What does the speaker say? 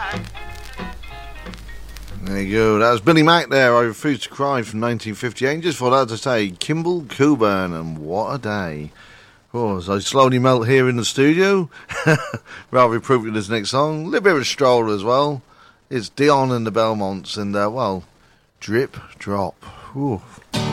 There you go. That was Billy Mack there. I Refuse to Cry from 1958. Just for that to say, Kimball Coburn, and what a day. Oh, as I slowly melt here in the studio, rather appropriate this next song. A little bit of a stroll as well. It's Dion and the Belmonts, and well, Drip Drop. Ooh.